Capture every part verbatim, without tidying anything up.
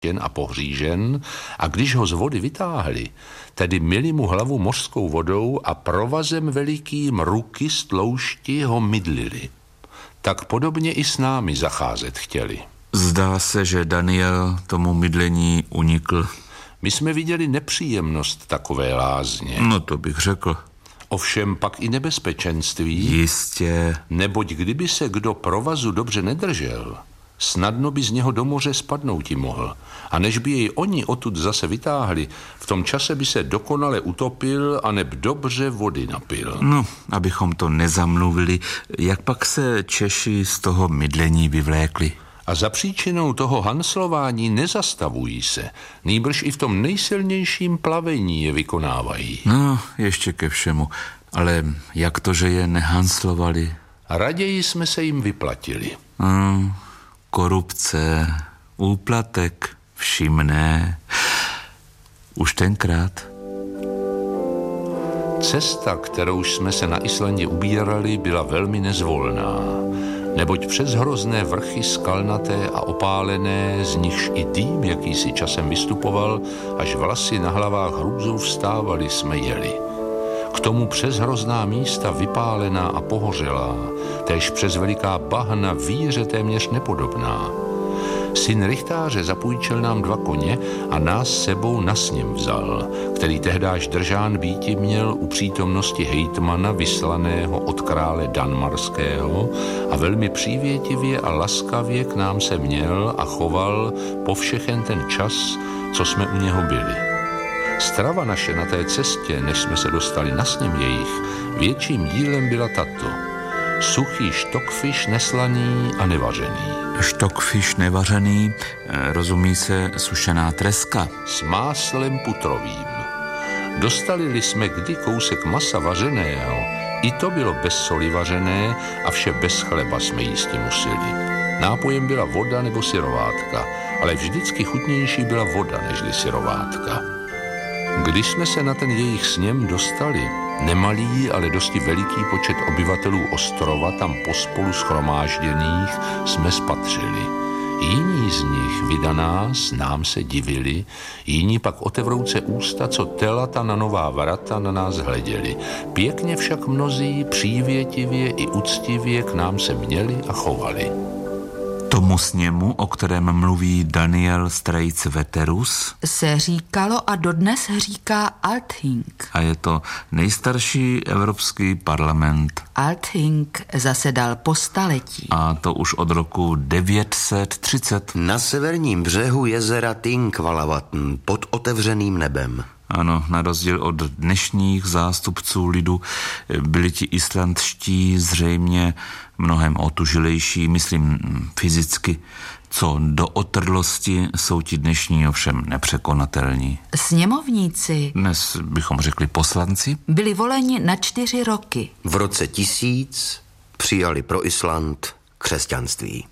a pohřížen, a když ho z vody vytáhli, tedy myli mu hlavu mořskou vodou a provazem velikým ruky z tloušti ho mydlili. Tak podobně i s námi zacházet chtěli. Zdá se, že Daniel tomu mydlení unikl. My jsme viděli nepříjemnost takové lázně. No to bych řekl. Ovšem pak i nebezpečenství. Jistě. Neboť kdyby se kdo provazu dobře nedržel, snadno by z něho do moře spadnout mohl. A než by jej oni odtud zase vytáhli, v tom čase by se dokonale utopil a neb dobře vody napil. No, abychom to nezamluvili, jak pak se Češi z toho mydlení vyvlékli? A za příčinou toho hanslování nezastavují se, nýbrž i v tom nejsilnějším plavení je vykonávají. No, ještě ke všemu. Ale jak to, že je nehanslovali? Raději jsme se jim vyplatili. Hmm, korupce, úplatek, všimné. Už tenkrát. Cesta, kterou jsme se na Islandě ubírali, byla velmi nezvolná. Neboť přes hrozné vrchy skalnaté a opálené, z nichž i dým jakýsi časem vystupoval, až vlasy na hlavách hrůzou vstávali, jsme jeli. K tomu přes hrozná místa vypálená a pohořelá, též přes veliká bahna víře téměř nepodobná. Syn rychtáře zapůjčil nám dva koně a nás sebou na sněm vzal, který tehdáž držán býti měl u přítomnosti hejtmana vyslaného od krále Danmarského a velmi přívětivě a laskavě k nám se měl a choval po všechen ten čas, co jsme u něho byli. Strava naše na té cestě, než jsme se dostali na sněm jejich, větším dílem byla tato: suchý štokfiš neslaný a nevařený. Štokfiš nevařený, rozumí se sušená treska. S máslem putrovým. Dostali-li jsme kdy kousek masa vařeného, i to bylo bez soli vařené a vše bez chleba jsme jísti museli. Nápojem byla voda nebo syrovátka, ale vždycky chutnější byla voda nežli syrovátka. Když jsme se na ten jejich sněm dostali, nemalý, ale dosti veliký počet obyvatelů ostrova tam pospolu shromážděných jsme spatřili. Jiní z nich, vida nás, nám se divili, jiní pak otevrouce ústa, co telata na nová vrata na nás hleděli. Pěkně však mnozí, přívětivě i úctivě k nám se měli a chovali. Tomu sněmu, o kterém mluví Daniel Straits Veterus, se říkalo a dodnes říká Althing. A je to nejstarší evropský parlament. Althing zasedal po staletí. A to už od roku devět set třicet. Na severním břehu jezera Thingvallavatn pod otevřeným nebem. Ano, na rozdíl od dnešních zástupců lidu byli ti islandští zřejmě mnohem otužilejší, myslím fyzicky, co do otrlosti jsou ti dnešní ovšem nepřekonatelní. Sněmovníci, dnes bychom řekli poslanci, byli voleni na čtyři roky. V roce tisíc přijali pro Island křesťanství.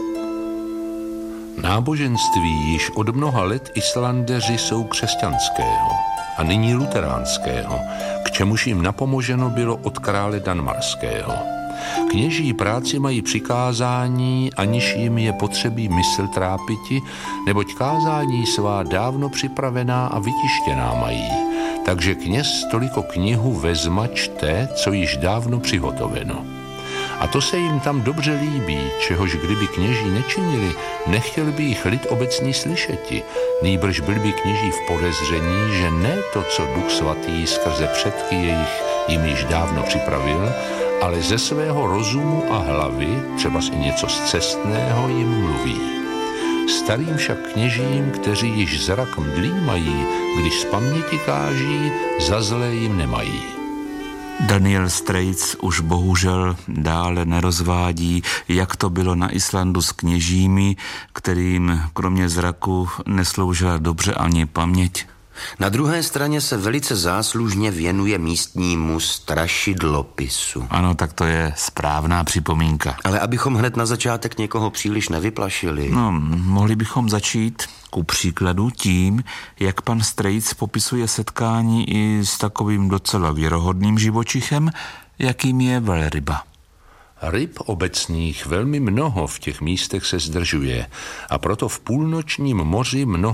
Náboženství již od mnoha let Islandeři jsou křesťanského a nyní luteránského, k čemuž jim napomoženo bylo od krále Danmarského. Kněží práci mají přikázání, aniž jim je potřebí mysl trápiti, neboť kázání svá dávno připravená a vytištěná mají. Takže kněz toliko knihu vezma čte, co již dávno přihotoveno. A to se jim tam dobře líbí, čehož kdyby kněží nečinili, nechtěl by jich lid obecný slyšeti, nýbrž byl by kněží v podezření, že ne to, co Duch Svatý skrze předky jejich jim již dávno připravil, ale ze svého rozumu a hlavy, třeba i něco zcestného, jim mluví. Starým však kněžím, kteří již zrak mdlý mají, když z paměti káží, za zlé jim nemají. Daniel Straits už bohužel dále nerozvádí, jak to bylo na Islandu s kněžími, kterým kromě zraku nesloužila dobře ani paměť. Na druhé straně se velice záslužně věnuje místnímu strašidlopisu. Ano, tak to je správná připomínka. Ale abychom hned na začátek někoho příliš nevyplašili. No, mohli bychom začít ku příkladu tím, jak pan Straits popisuje setkání i s takovým docela věrohodným živočichem, jakým je velryba. Ryb obecných velmi mnoho v těch místech se zdržuje a proto v půlnočním moři mnoho